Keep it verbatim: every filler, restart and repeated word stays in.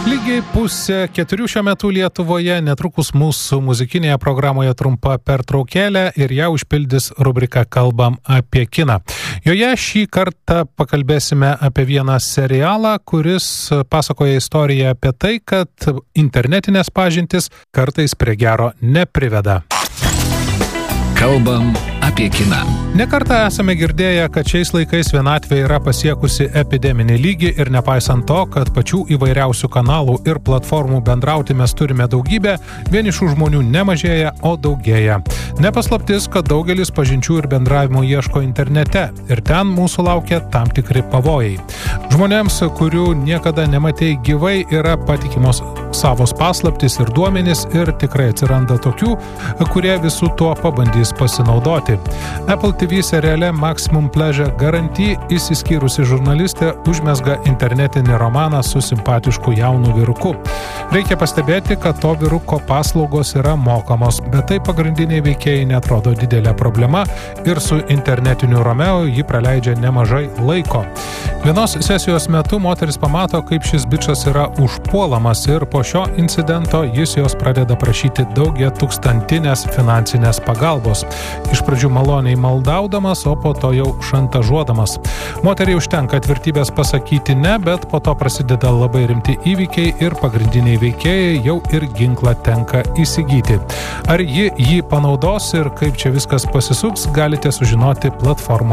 Lygiai pusė keturių šiuo metu Lietuvoje, netrukus mūsų muzikinėje programoje trumpa pertraukėlė ir ją užpildys rubrika Kalbam apie kiną. Joje šį kartą pakalbėsime apie vieną serialą, kuris pasakoja istoriją apie tai, kad internetinės pažintis kartais prie gero nepriveda. Kalbam apie kiną. Ne kartą esame girdėję, kad šiais laikais vienatvė yra pasiekusi epideminį lygį ir nepaisant to, kad pačių įvairiausių kanalų ir platformų bendrauti mes turime daugybę, vienišų žmonių nemažėja, o daugėja. Nepaslaptis, kad daugelis pažinčių ir bendravimo ieško internete ir ten mūsų laukia tam tikri pavojai. Žmonėms, kurių niekada nematei gyvai, yra patikimos savos paslaptis ir duomenys ir tikrai atsiranda tokių, kurie visų tuo pabandys pasinaudoti. Apple T V seriale Maximum Pleasure Guarantee įsiskyrusi žurnalistė užmezga internetinį romaną su simpatišku jaunu vyruku. Reikia pastebėti, kad to vyruko paslaugos yra mokamos, bet tai pagrindiniai veikėjai neatrodo didelė problema ir su internetiniu Romeo ji praleidžia nemažai laiko. Vienos sesijos metu moteris pamato, kaip šis bičas yra užpuolamas ir po šio incidento jis jos pradeda prašyti daugia tūkstantinės finansinės pagalbos. Iš pradžių maloniai maldaudamas, o po to jau šantažuodamas. Moteriai užtenka tvirtybės pasakyti ne, bet po to prasideda labai rimti įvykiai ir pagrindiniai veikėjai jau ir ginklą tenka įsigyti. Ar ji jį panaudos ir kaip čia viskas pasisuks, galite sužinoti platformoje